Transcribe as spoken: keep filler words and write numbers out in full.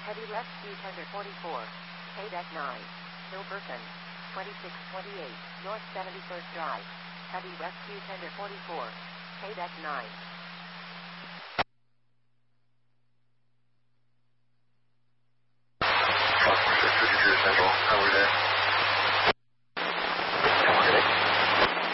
Heavy left Q tender forty-four. K deck nine. Hilberton. twenty-six twenty-eight. North seventy-first Drive. Heavy west Q tender forty-four. K deck nine. Central, how are we there?